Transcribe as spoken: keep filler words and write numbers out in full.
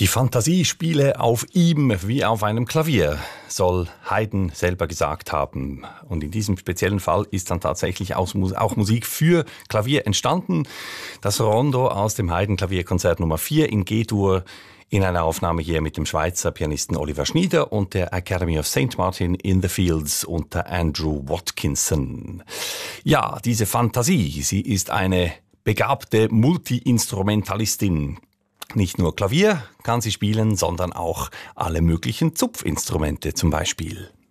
Die Fantasie spiele auf ihm wie auf einem Klavier, soll Haydn selber gesagt haben. Und in diesem speziellen Fall ist dann tatsächlich auch Musik für Klavier entstanden. Das Rondo aus dem Haydn-Klavierkonzert Nummer vier in G-Dur in einer Aufnahme hier mit dem Schweizer Pianisten Oliver Schnieder und der Academy of Saint Martin in the Fields unter Andrew Watkinson. Ja, diese Fantasie, sie ist eine begabte Multi-Instrumentalistin. Nicht nur Klavier kann sie spielen, sondern auch alle möglichen Zupfinstrumente zum Beispiel.